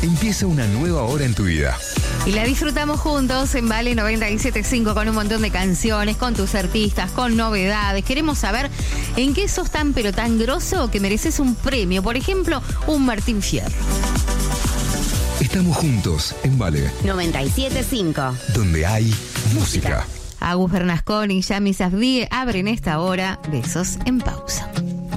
Empieza una nueva hora en tu vida. Y la disfrutamos juntos en Vale 97.5 con un montón de canciones, con tus artistas, con novedades. Queremos saber en qué sos tan pero tan grosso que mereces un premio. Por ejemplo, un Martín Fierro. Estamos juntos en Vale 97.5. donde hay música. Agus Bernasconi y Yami Safdie abren esta hora. Besos en pausa.